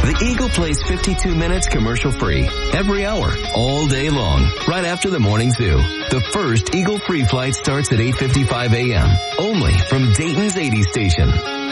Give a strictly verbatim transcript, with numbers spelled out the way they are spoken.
The Eagle plays fifty-two minutes commercial-free every hour, all day long, right after the morning zoo. The first Eagle free flight starts at eight fifty-five a.m., only from Dayton's eighties station.